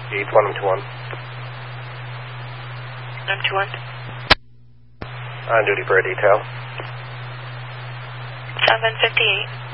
East 121. 121. On duty for a detail. 758.